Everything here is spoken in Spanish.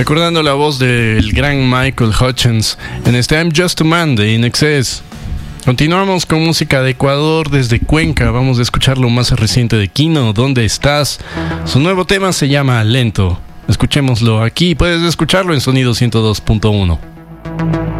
Recordando la voz del gran Michael Hutchence en este I'm Just a Man de INXS. Continuamos con música de Ecuador desde Cuenca. Vamos a escuchar lo más reciente de Kino, ¿Dónde estás? Su nuevo tema se llama Lento. Escuchémoslo aquí. Puedes escucharlo en Sonido 102.1.